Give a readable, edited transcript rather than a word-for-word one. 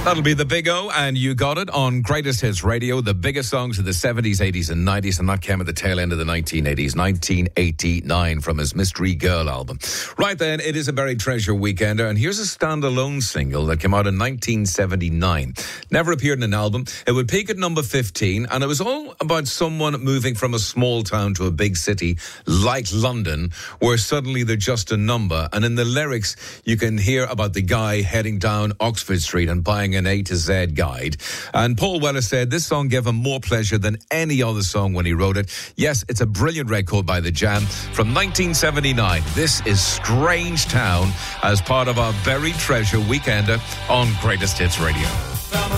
That'll be the Big O, and you got it on Greatest Hits Radio, the biggest songs of the 70s, 80s and 90s, and that came at the tail end of the 1980s, 1989 from his Mystery Girl album. Right then, it is a buried treasure weekender, and here's a standalone single that came out in 1979. Never appeared in an album. It would peak at number 15, and it was all about someone moving from a small town to a big city like London, where suddenly they're just a number, and in the lyrics, you can hear about the guy heading down Oxford Street and buying an A to Z guide. And Paul Weller said this song gave him more pleasure than any other song when he wrote it. Yes, it's a brilliant record by The Jam from 1979. This is Strange Town as part of our Buried Treasure Weekender on Greatest Hits Radio.